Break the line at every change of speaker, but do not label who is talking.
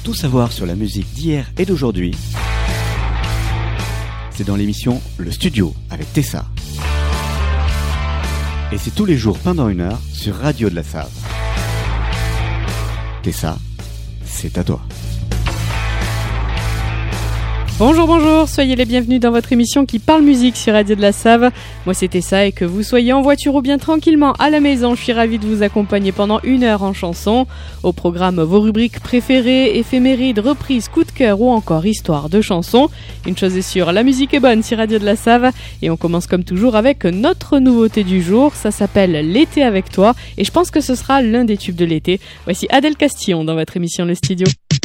Pour tout savoir sur la musique d'hier et d'aujourd'hui, c'est dans l'émission Le Studio avec Tessa. Et c'est tous les jours pendant 1 heure sur Radio de la Save. Tessa, c'est à toi.
Bonjour, soyez les bienvenus dans votre émission qui parle musique sur Radio de la Save. Moi c'est Tessa et que vous soyez en voiture ou bien tranquillement à la maison, je suis ravie de vous accompagner pendant 1 heure en chanson. Au programme, vos rubriques préférées, éphémérides, reprises, coups de cœur ou encore histoire de chansons. Une chose est sûre, la musique est bonne sur Radio de la Save. Et on commence comme toujours avec notre nouveauté du jour, ça s'appelle L'été avec toi et je pense que ce sera l'un des tubes de l'été. Voici Adèle Castillon dans votre émission Le Studio.